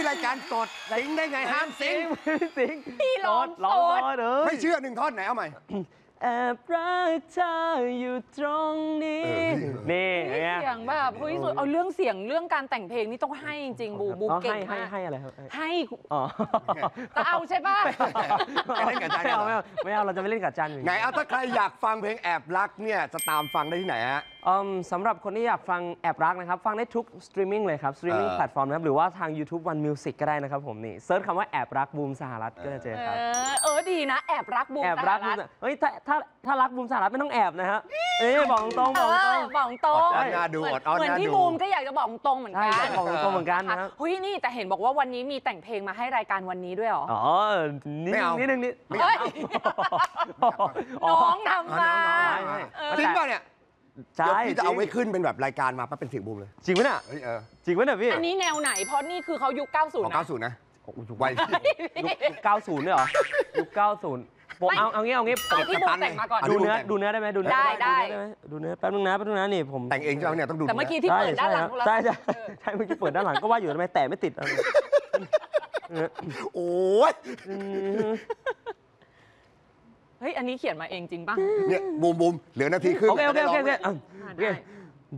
รายการสดสิงได้ไงห้ามสิงสิงพี่ร้องร้องโสดเลยไม่เชื่อหนึ่งท่อนไหนเอาใหม่แอบรักเธออยู่ตรงนี้นี่ไงเสียงแบบเฮ้ยสุดเอาเรื่องเสียงเรื่องการแต่งเพลงนี่ต้องให้จริงๆบูเก่งมากให้อะไรครับให้อ๋อจะเอาใช่ป่ะไปเล่นกับจันไม่เอาเราจะไปเล่นกับจันไหนเอาถ้าใครอยากฟังเพลงแอบรักเนี่ยจะตามฟังได้ที่ไหนฮะสำหรับคนที่อยากฟังแอบรักนะครับฟังได้ทุกสตรีมมิ่งเลยครับสตรีมมิ่งแพลตฟอร์มนะครับหรือว่าทาง YouTube One Music ก็ได้นะครับผมนี่เซิร์ชคำว่าแอบรักบูมสหรัฐก็จะเจอครับดีนะแอบรักบูมแอบสรัหกบูรัมฐเฮ้ยถ้ารักบูมสหรัฐไม่ต้องแอบนะฮะบอกตรงบอกตรงอดน่าดูอดเหมือนน่าที่ดูบูมก็อยากจะบอกตรงเหมือนกันใช่บอกตรงเหมือนกันนะครับเฮ้ยนี่แต่เห็นบอกว่าวันนี้มีแต่งเพลงมาให้รายการวันนี้ด้วยเหรออ๋อนิดนึงเฮ้ยน้องทำมาจริงป่ะเนี่ยใช่เดี๋ยวพี่จะเอาไว้ขึ้นเป็นแบบรายการมาปั๊บเป็นเสียงบูมเลยจริงไหมเนี่ยเฮ้ยจริงไหมเนี่ยพี่อันนี้แนวไหนเพราะนี่คือเขายุค 90 ของนะ 90 นะยุควัย 90ด้วยเหรอยุค90ผมเอางี้เอาที่บูมแต่งมาก่อนดูเนื้อได้ไหมดูเนื้อได้ดูเนื้อแป๊บนึงนะนี่ผมแต่งเองใช่ไหมเนี่ยต้องดูแต่เมื่อกี้ที่เปิดด้านหลังของเราใช่เมื่อกี้เปิดด้านหลังก็ว่าอยู่ทำไมแต่ไม่ติดโอ้ยเฮ้ยอันนี้เขียนมาเองจริงป่ะเนี่ยบูมเหลือนาทีครึ่งโอเค